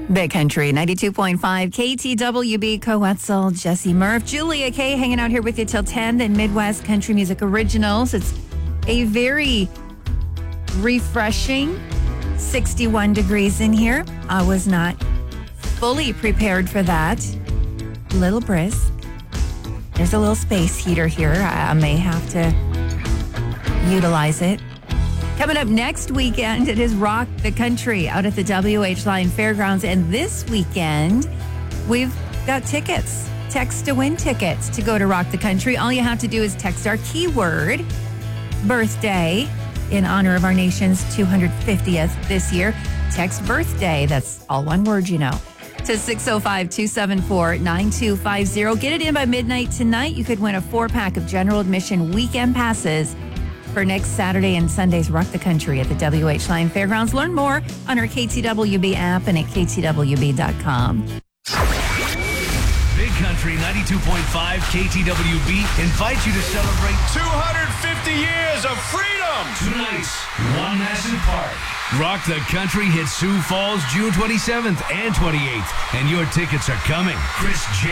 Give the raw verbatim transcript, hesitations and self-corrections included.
Big Country, ninety-two point five K T W B, Coetzel, Jesse Murph, Julia Kay hanging out here with you till ten, and Midwest Country Music Originals. It's a very refreshing sixty-one degrees in here. I was not fully prepared for that. A little brisk. There's a little space heater here. I, I may have to utilize it. Coming up next weekend, it is Rock the Country out at the W H Line Fairgrounds. And this weekend, we've got tickets, text to win tickets to go to Rock the Country. All you have to do is text our keyword, birthday, in honor of our nation's two hundred fiftieth this year. Text birthday, that's all one word, you know, to six oh five, two seven four, nine two five zero. Get it in by midnight tonight. You could win a four-pack of general admission weekend passes for next Saturday and Sunday's Rock the Country at the W H Line Fairgrounds. Learn more on our K T W B app and at K T W B dot com. Big Country ninety-two point five K T W B invites you to celebrate two hundred fifty years of freedom. tonight's one massive party. Rock the Country hits Sioux Falls June twenty-seventh and twenty-eighth, and your tickets are coming. Chris J.